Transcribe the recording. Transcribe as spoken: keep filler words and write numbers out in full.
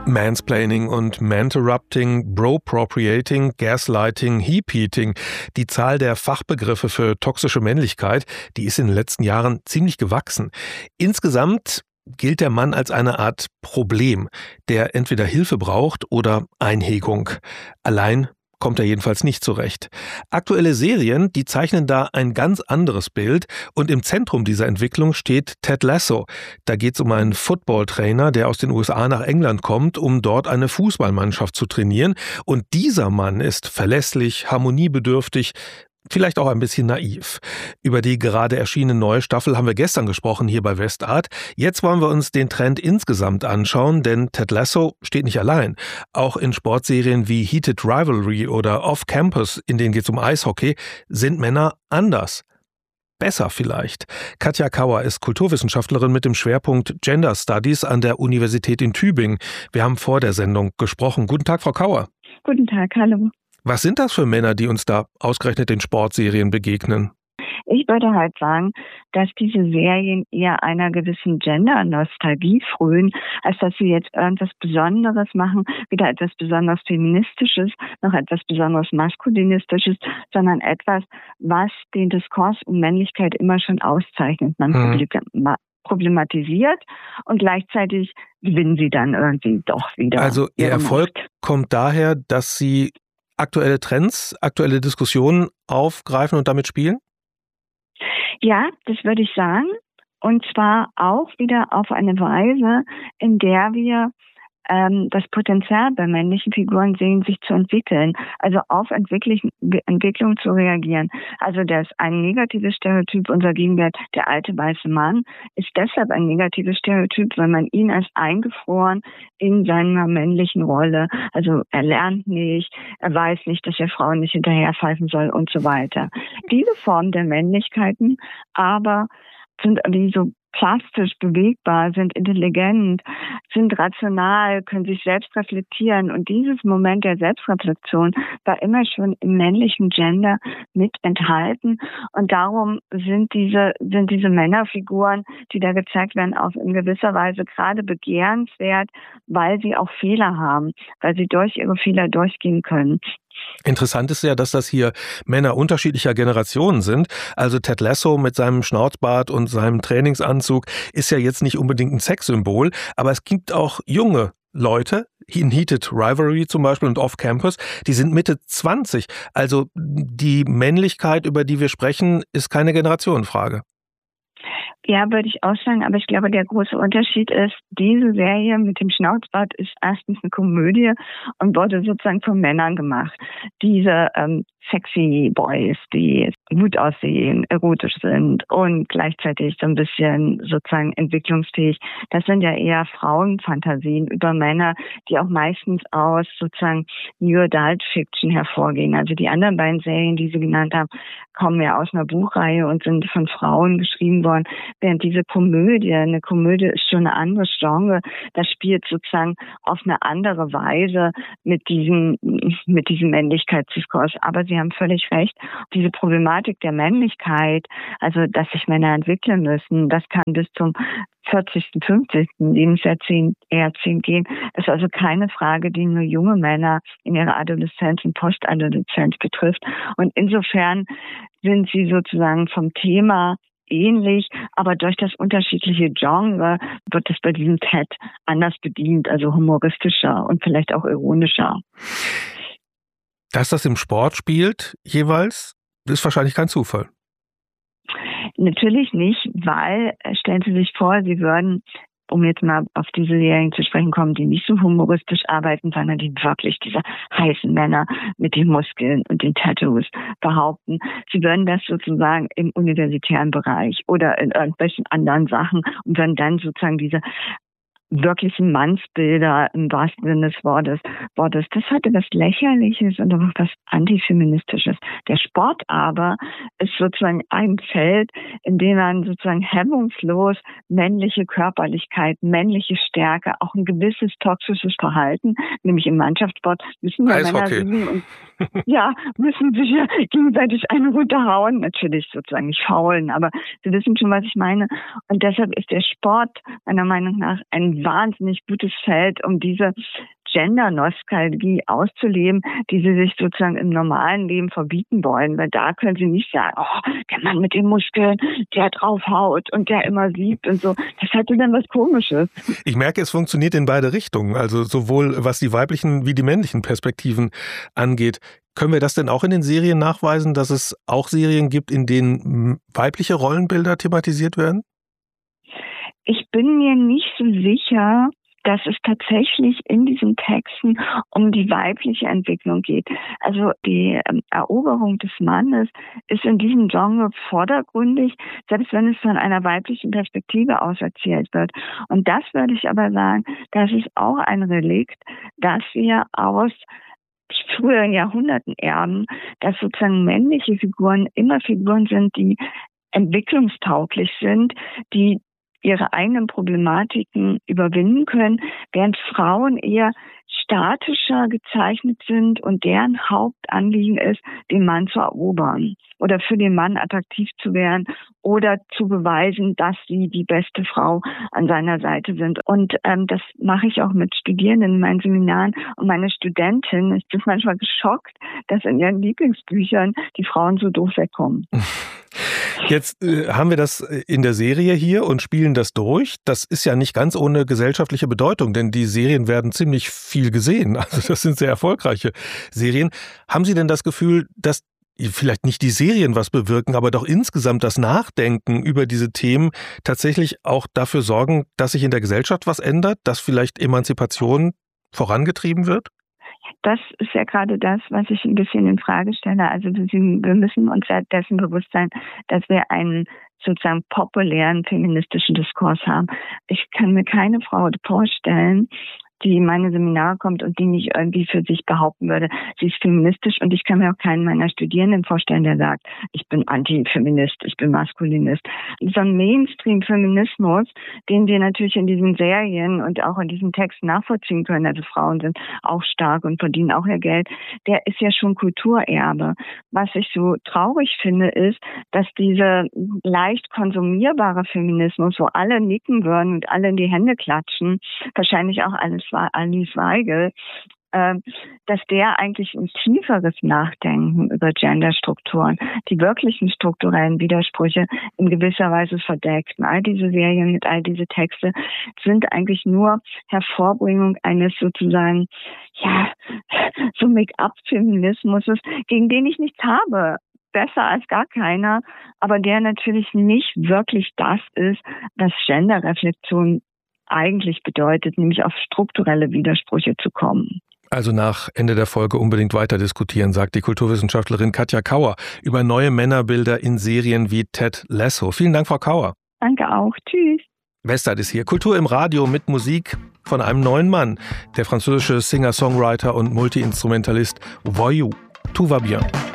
Mansplaining und Manterrupting, Bropropriating, Gaslighting, Heap-Eating. Die Zahl der Fachbegriffe für toxische Männlichkeit, die ist in den letzten Jahren ziemlich gewachsen. Insgesamt gilt der Mann als eine Art Problem, der entweder Hilfe braucht oder Einhegung. Allein kommt er jedenfalls nicht zurecht. Aktuelle Serien, die zeichnen da ein ganz anderes Bild und im Zentrum dieser Entwicklung steht Ted Lasso. Da geht es um einen Football-Trainer, der aus den U S A nach England kommt, um dort eine Fußballmannschaft zu trainieren. Und dieser Mann ist verlässlich, harmoniebedürftig, vielleicht auch ein bisschen naiv. Über die gerade erschienene neue Staffel haben wir gestern gesprochen hier bei Westart. Jetzt wollen wir uns den Trend insgesamt anschauen, denn Ted Lasso steht nicht allein. Auch in Sportserien wie Heated Rivalry oder Off Campus, in denen geht es um Eishockey, sind Männer anders. Besser vielleicht. Katja Kauer ist Kulturwissenschaftlerin mit dem Schwerpunkt Gender Studies an der Universität in Tübingen. Wir haben vor der Sendung gesprochen. Guten Tag, Frau Kauer. Guten Tag, hallo. Was sind das für Männer, die uns da ausgerechnet in Sportserien begegnen? Ich würde halt sagen, dass diese Serien eher einer gewissen Gender-Nostalgie frönen, als dass sie jetzt irgendwas Besonderes machen, weder etwas besonders Feministisches noch etwas besonders Maskulinistisches, sondern etwas, was den Diskurs um Männlichkeit immer schon auszeichnet. Man hm. problematisiert und gleichzeitig gewinnen sie dann irgendwie doch wieder. Also ihr Erfolg Macht. kommt daher, dass sie aktuelle Trends, aktuelle Diskussionen aufgreifen und damit spielen? Ja, das würde ich sagen. Und zwar auch wieder auf eine Weise, in der wir ähm, das Potenzial bei männlichen Figuren sehen, sich zu entwickeln, also auf Entwicklung, Entwicklung zu reagieren. Also das ein negatives Stereotyp, unser Gegenwart, der alte weiße Mann, ist deshalb ein negatives Stereotyp, weil man ihn als eingefroren in seiner männlichen Rolle, also er lernt nicht, er weiß nicht, dass er Frauen nicht hinterherpfeifen soll und so weiter. Diese Form der Männlichkeiten aber sind wie so plastisch bewegbar, sind intelligent, sind rational, können sich selbst reflektieren. Und dieses Moment der Selbstreflexion war immer schon im männlichen Gender mit enthalten. Und darum sind diese, sind diese Männerfiguren, die da gezeigt werden, auch in gewisser Weise gerade begehrenswert, weil sie auch Fehler haben, weil sie durch ihre Fehler durchgehen können. Interessant ist ja, dass das hier Männer unterschiedlicher Generationen sind. Also Ted Lasso mit seinem Schnauzbart und seinem Trainingsanzug ist ja jetzt nicht unbedingt ein Sexsymbol, aber es gibt auch junge Leute, in Heated Rivalry zum Beispiel und Off Campus, die sind Mitte zwanzig. Also die Männlichkeit, über die wir sprechen, ist keine Generationenfrage. Ja, würde ich auch sagen, aber ich glaube, der große Unterschied ist, diese Serie mit dem Schnauzbart ist erstens eine Komödie und wurde sozusagen von Männern gemacht. Diese ähm, sexy Boys, die gut aussehen, erotisch sind und gleichzeitig so ein bisschen sozusagen entwicklungsfähig, das sind ja eher Frauenfantasien über Männer, die auch meistens aus sozusagen New Adult Fiction hervorgehen. Also die anderen beiden Serien, die Sie genannt haben, kommen ja aus einer Buchreihe und sind von Frauen geschrieben worden, während diese Komödie, eine Komödie ist schon ein anderes Genre, das spielt sozusagen auf eine andere Weise mit diesem, mit diesem Männlichkeitsdiskurs. Aber Sie haben völlig recht, diese Problematik der Männlichkeit, also dass sich Männer entwickeln müssen, das kann bis zum vierzigsten, fünfzigsten Lebensjahrzehnt Jahrzehnt gehen. Das ist also keine Frage, die nur junge Männer in ihrer Adoleszenz und Postadoleszenz betrifft. Und insofern sind sie sozusagen vom Thema ähnlich, aber durch das unterschiedliche Genre wird es bei diesem Ted anders bedient, also humoristischer und vielleicht auch ironischer. Dass das im Sport spielt, jeweils, ist wahrscheinlich kein Zufall. Natürlich nicht, weil, stellen Sie sich vor, Sie würden, um jetzt mal auf diese Serien zu sprechen kommen, die nicht so humoristisch arbeiten, sondern die wirklich diese heißen Männer mit den Muskeln und den Tattoos behaupten. Sie würden das sozusagen im universitären Bereich oder in irgendwelchen anderen Sachen und würden dann sozusagen diese wirklichen Mannsbilder im wahrsten Sinne des Wortes, Wortes. Das hatte was Lächerliches und auch was Antifeministisches. Der Sport aber ist sozusagen ein Feld, in dem man sozusagen hemmungslos männliche Körperlichkeit, männliche Stärke, auch ein gewisses toxisches Verhalten, nämlich im Mannschaftssport müssen ja Männer siegen und ja, müssen sich ja gegenseitig einen runterhauen, natürlich sozusagen nicht faulen, aber Sie wissen schon, was ich meine. Und deshalb ist der Sport meiner Meinung nach ein wahnsinnig gutes Feld, um diese Gender-Nostalgie auszuleben, die sie sich sozusagen im normalen Leben verbieten wollen. Weil da können sie nicht sagen, oh, der Mann mit den Muskeln, der draufhaut und der immer sieht und so. Das hätte dann was Komisches. Ich merke, es funktioniert in beide Richtungen. Also sowohl was die weiblichen wie die männlichen Perspektiven angeht. Können wir das denn auch in den Serien nachweisen, dass es auch Serien gibt, in denen weibliche Rollenbilder thematisiert werden? Ich bin mir nicht so sicher, dass es tatsächlich in diesen Texten um die weibliche Entwicklung geht. Also die ähm, Eroberung des Mannes ist in diesem Genre vordergründig, selbst wenn es von einer weiblichen Perspektive aus erzählt wird. Und das würde ich aber sagen, das ist auch ein Relikt, dass wir aus früheren Jahrhunderten erben, dass sozusagen männliche Figuren immer Figuren sind, die entwicklungstauglich sind, die ihre eigenen Problematiken überwinden können, während Frauen eher statischer gezeichnet sind und deren Hauptanliegen ist, den Mann zu erobern oder für den Mann attraktiv zu werden oder zu beweisen, dass sie die beste Frau an seiner Seite sind. Und ähm, das mache ich auch mit Studierenden in meinen Seminaren. Und meine Studentin ist manchmal geschockt, dass in ihren Lieblingsbüchern die Frauen so doof wegkommen. Jetzt äh, haben wir das in der Serie hier und spielen das durch. Das ist ja nicht ganz ohne gesellschaftliche Bedeutung, denn die Serien werden ziemlich viel gesehen. Also das sind sehr erfolgreiche Serien. Haben Sie denn das Gefühl, dass vielleicht nicht die Serien was bewirken, aber doch insgesamt das Nachdenken über diese Themen tatsächlich auch dafür sorgen, dass sich in der Gesellschaft was ändert, dass vielleicht Emanzipation vorangetrieben wird? Das ist ja gerade das, was ich ein bisschen in Frage stelle. Also wir müssen uns ja dessen bewusst sein, dass wir einen sozusagen populären feministischen Diskurs haben. Ich kann mir keine Frau vorstellen, die in meine Seminare kommt und die nicht irgendwie für sich behaupten würde, sie ist feministisch, und ich kann mir auch keinen meiner Studierenden vorstellen, der sagt, ich bin Antifeminist, ich bin Maskulinist. Dieser Mainstream-Feminismus, den wir natürlich in diesen Serien und auch in diesen Texten nachvollziehen können, also Frauen sind auch stark und verdienen auch ihr Geld, der ist ja schon Kulturerbe. Was ich so traurig finde, ist, dass dieser leicht konsumierbare Feminismus, wo alle nicken würden und alle in die Hände klatschen, wahrscheinlich auch alles Alice Weigel, äh, dass der eigentlich ein tieferes Nachdenken über Genderstrukturen, die wirklichen strukturellen Widersprüche in gewisser Weise verdeckt. Und all diese Serien mit all diese Texte sind eigentlich nur Hervorbringung eines sozusagen, ja, so Make-up-Feminismus, gegen den ich nichts habe. Besser als gar keiner, aber der natürlich nicht wirklich das ist, was Genderreflexion eigentlich bedeutet, nämlich auf strukturelle Widersprüche zu kommen. Also nach Ende der Folge unbedingt weiter diskutieren, sagt die Kulturwissenschaftlerin Katja Kauer über neue Männerbilder in Serien wie Ted Lasso. Vielen Dank, Frau Kauer. Danke auch. Tschüss. Westart ist hier. Kultur im Radio mit Musik von einem neuen Mann. Der französische Singer-Songwriter und Multi-Instrumentalist Voyou. Tout va bien.